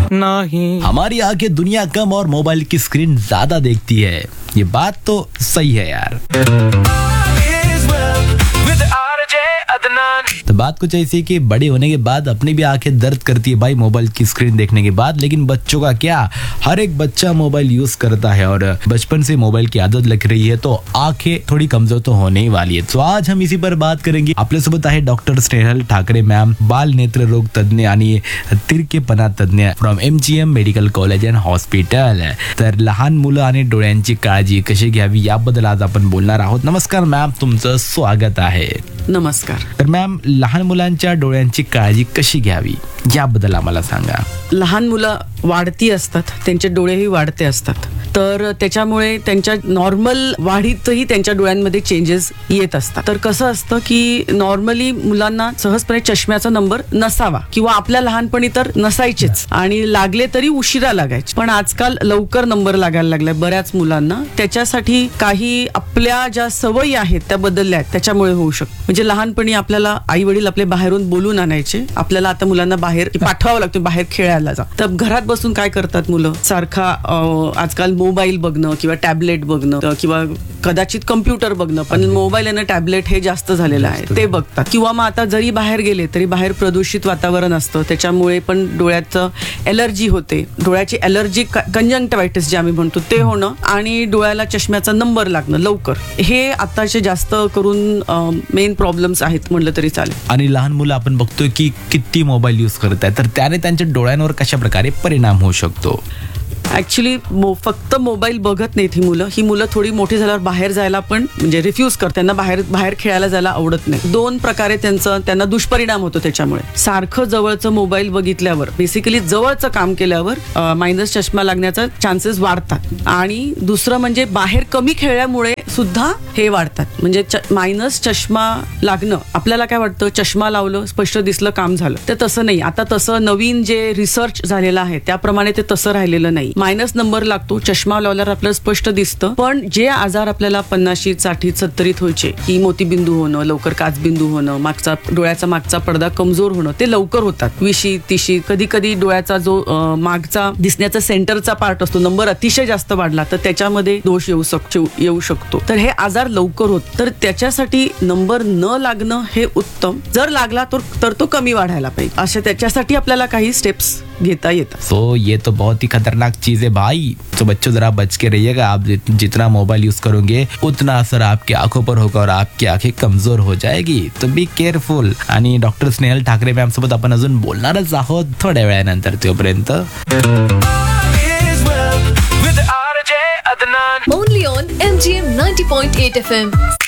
नहीं। हमारी आंखें दुनिया कम और मोबाइल की स्क्रीन ज्यादा देखती है, ये बात तो सही है यार। तो बात कुछ ऐसी है कि बड़े होने के बाद अपनी भी आंखें दर्द करती है भाई मोबाइल की स्क्रीन देखने के बाद। लेकिन बच्चों का क्या, हर एक बच्चा मोबाइल यूज करता है और बचपन से मोबाइल की आदत लग रही है तो आंखें थोड़ी कमजोर तो होने ही वाली है। तो आज हम इसी पर बात करेंगे। आपल्या सोबत आहे डॉक्टर स्नेहल ठाकरे मॅम, बाल नेत्र रोग तज्ञ आणि तिरकेपणा तज्ञ from MGM medical college and hospital. तर लहान मुलं आणि डोळ्यांची काळजी कशी घ्यावी याबद्दल आज आपण बोलणार आहोत। नमस्कार मॅम, तुमचं स्वागत आहे। नमस्कार। तर मॅम, लहान मुलांच्या डोळ्यांची काळजी कशी घ्यावी याबद्दल आम्हाला सांगा। लहान मुलं वाढती असतात, त्यांचे डोळेही वाढते असतात, तर त्याच्यामुळे त्यांच्या नॉर्मल वाढीतही त्यांच्या डोळ्यांमध्ये चेंजेस येत असतात। तर कसं असतं की नॉर्मली मुलांना सहजपणे चष्म्याचा नंबर नसावा किंवा आपल्या लहानपणी तर नसायचेच आणि लागले तरी उशिरा लागायचे, पण आजकाल लवकर नंबर लागायला लागलाय बऱ्याच मुलांना। त्याच्यासाठी काही आपल्या ज्या सवयी आहेत त्या बदलल्या आहेत, त्याच्यामुळे होऊ शकतं। म्हणजे लहानपणी आपल्याला आई वडील आपले बाहेरून बोलून आणायचे, आपल्याला आता मुलांना बाहेर पाठवावं लागतं, बाहेर खेळायला जा। तर घरात बसून काय करतात मुलं, सारखा आजकाल मोबाईल बघणं किंवा टॅबलेट बघणं किंवा कदाचित कम्प्युटर बघणं, पण मोबाईल आणि टॅबलेट हे जास्त झालेलं आहे, ते बघतात। किंवा मग आता जरी बाहेर गेले तरी बाहेर प्रदूषित वातावरण असतं, त्याच्यामुळे पण डोळ्याचं एलर्जी होते, डोळ्याची एलर्जी कंजंक्टिव्हायटिस जे आम्ही म्हणतो ते होणं आणि डोळ्याला चष्म्याचा नंबर लागणं लवकर, हे आताचे जास्त करून मेन प्रॉब्लेम्स आहेत म्हणलं तरी चालेल। आणि लहान मुलं आपण बघतोय की किती मोबाईल यूज करत आहेत, तर त्याने त्यांच्या डोळ्यांवर कशा प्रकारे परिणाम होऊ शकतो? ऍक्च्युली फक्त मोबाईल बघत नाहीत ही मुलं थोडी मोठी झाल्यावर बाहेर जायला पण म्हणजे रिफ्यूज करतात, त्यांना बाहेर खेळायला जायला आवडत नाही। दोन प्रकारे त्यांना दुष्परिणाम होतो त्याच्यामुळे। सारखं जवळचं मोबाईल बघितल्यावर, बेसिकली जवळचं काम केल्यावर मायनस चष्मा लागण्याचा चान्सेस वाढतात। आणि दुसरं म्हणजे बाहेर कमी खेळल्यामुळे सुद्धा हे वाढतात, म्हणजे मायनस चष्मा लागणं। आपल्याला काय वाटतं, चष्मा लावलं स्पष्ट दिसलं काम झालं, तर तसं नाही। आता तसं नवीन जे रिसर्च झालेलं आहे त्याप्रमाणे ते तसं राहिलेलं नाही। मायनस नंबर लागतो, चष्मा लावल्यावर आपल्याला स्पष्ट दिसतं, पण जे आजार आपल्याला 50, 60, 70 व्हायचे, की मोतीबिंदू होणं, लवकर काचबिंदू होणं, डोळ्याचा मागचा पडदा कमजोर होणं, ते लवकर होतात। 20, 30, कधी कधी डोळ्याचा जो मागचा दिसण्याचा सेंटरचा पार्ट असतो, नंबर अतिशय जास्त वाढला तर त्याच्यामध्ये दोष येऊ शकतो। तर हे आजार लवकर होत, तर त्याच्यासाठी नंबर न लागणं हे उत्तम। जर लागला तर तो कमी वाढायला पाहिजे, अशा त्याच्यासाठी आपल्याला काही स्टेप्स घेता येतात। सो ये तो बहुत ही खतरनाक चीज है भाई। तो बच्चों जरा बच के रहिएगा, आप जितना मोबाइल यूज करोगे उतना असर आपकी आंखों पर होगा और आपकी आंखें कमजोर हो जाएगी, तो बी केअरफुल। आणि डॉक्टर स्नेहल ठाकरे मॅम सोबत आपण अजून बोलणारच आहोत थोड्या वेळानंतर। तोपर्यंत only on MGM 90.8 FM.